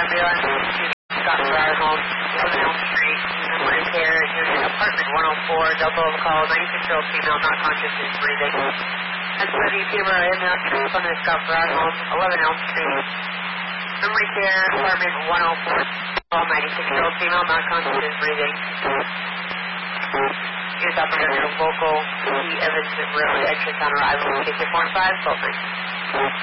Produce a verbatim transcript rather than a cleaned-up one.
Scott Ferrara Home, eleven Elm Street, memory care, unit apartment one oh four, Delta Love call, ninety-six year old female, not conscious, is breathing. That's where the fever ambulance from the Scott Ferrara Home, eleven Elm Street, memory care, apartment one oh four, ninety-six year old female, not conscious, is breathing. Here's operator local, T. Evans Road, entrance on arrival, K K four five, twelve nine.